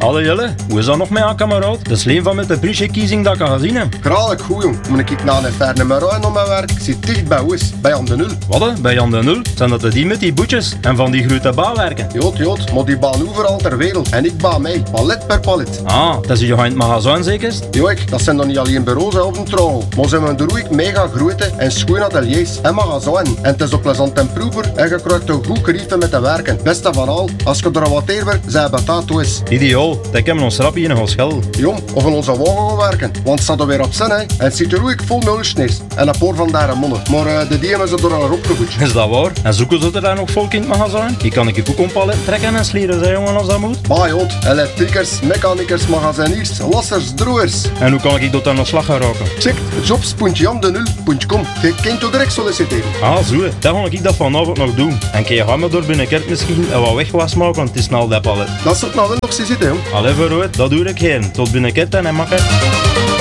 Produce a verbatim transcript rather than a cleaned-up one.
Allee Jelle, hoe is dat nog met aan kameraad? Dat is een van met de prisjekiezing dat ik al gezien heb. Graag goed jong, moet ik naar een ver nummer rijden om mijn werk. Ik zit dicht bij Oes, bij Jan de Nul. Wat, bij Jan de Nul? Zijn dat de die met die boetjes en van die grote bouwwerken? Jood, jood, maar die baan overal ter wereld. En ik baan mij, palet per palet. Ah, dat is je in het magazijn zeker? Jo, ik, dat zijn dan niet alleen bureaus hè, op een trouw. Maar ze hebben er ook mega grote en schoon ateliers en magazijnen. En het is ook plezant en proever en je krijgt een goed gerief met te werken. Beste van al, als je er wat eer werkt, zijn betaald is. Ideaal, dat hebben we ons rapje in een schel. Jong, of in onze wagen gaan werken. Want het staat er weer op zin, hè. En het zit er ook vol mulsneers. En een paar van daar mannen. Maar uh, de die hebben ze door al opgevoed. Is dat waar? En zoeken ze er daar nog volk in het magazijn? Die kan ik je ook een palet trekken en slieren, zei jongen, als dat moet. Bah, jood, elektrikers, mechanikers, magaziniers, lassers, droers. En hoe kan ik dat dan nog slag gaan raken? Check jobs punt jan de nul punt com. Je kunt je direct solliciteren. Ah, zo, dat ga ik dat vanavond nog doen. En kun je gaan me door binnenkort misschien en wat wegwas maken, want het is snel dat palet. Dat soort nou wel nog zitten, jong. Allee, vooruit, dat doe ik geen. Tot binnenkort en makker.